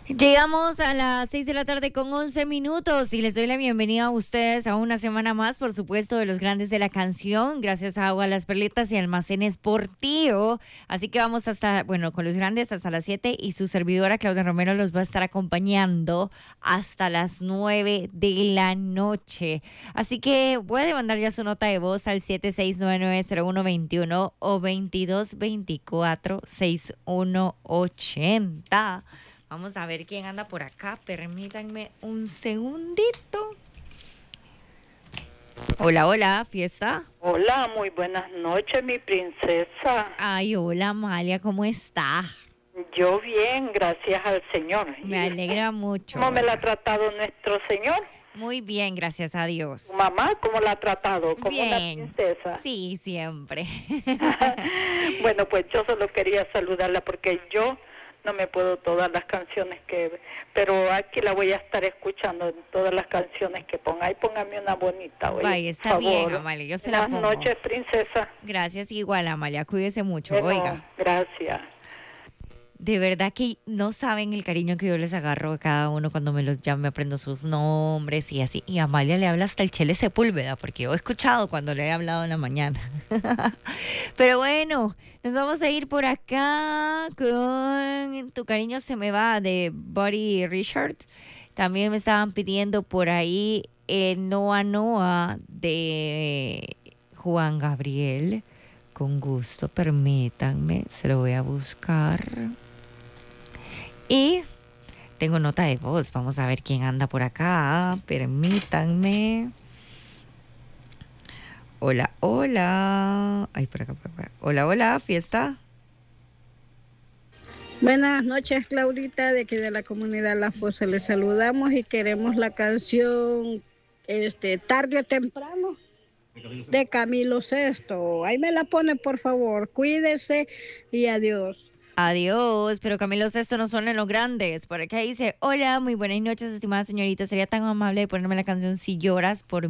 Llegamos a las 6 de la tarde con 11 minutos y les doy la bienvenida a ustedes a una semana más, por supuesto, de los grandes de la canción, gracias a Agua Las Perlitas y Almacenes Portillo. Así que vamos hasta, bueno, con los grandes hasta las 7 y su servidora Claudia Romero los va a estar acompañando hasta las 9 de la noche. Así que puede mandar ya su nota de voz al 76990121 o 2224-6180. Vamos a ver quién anda por acá. Permítanme un segundito. Hola, hola, fiesta. Hola, muy buenas noches, mi princesa. Ay, hola, Amalia, ¿cómo está? Yo bien, gracias al Señor. Me alegra mucho. ¿Cómo me la ha tratado nuestro Señor? Muy bien, gracias a Dios. ¿Tu mamá cómo la ha tratado? ¿Como bien. una princesa? Sí, siempre. Bueno, pues yo solo quería saludarla porque yo no me puedo todas las canciones pero aquí la voy a estar escuchando en todas las canciones que ponga. Ahí póngame una bonita, oye, Vaya, está por favor. bien, Amalia, yo se la pongo. Buenas noches, princesa. Gracias, igual, Amalia, cuídese mucho, Bueno, oiga. gracias. De verdad que no saben el cariño que yo les agarro a cada uno cuando me los llamo, me aprendo sus nombres y así. Y a Amalia le habla hasta el Chele Sepúlveda, porque yo he escuchado cuando le he hablado en la mañana. Pero bueno, nos vamos a ir por acá con Tu cariño se me va de Buddy Richard. También me estaban pidiendo por ahí Noa Noa de Juan Gabriel. Con gusto, permítanme, se lo voy a buscar. Y tengo nota de voz. Vamos a ver quién anda por acá. Permítanme. Hola, hola. Ay, por acá, por acá. Hola, hola, fiesta. Buenas noches, Claudita, de aquí de la comunidad La Fosa. Les saludamos y queremos la canción Tarde o Temprano de Camilo Sesto. Ahí me la pone, por favor. Cuídese y adiós. Adiós, pero Camilo Sesto no son en los grandes. Por acá dice, hola, muy buenas noches, estimada señorita. Sería tan amable de ponerme la canción Si lloras por